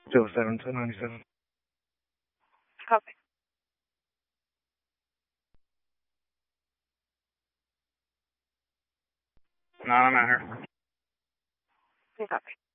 07 to 97. Copy. No, I'm out here. Copy.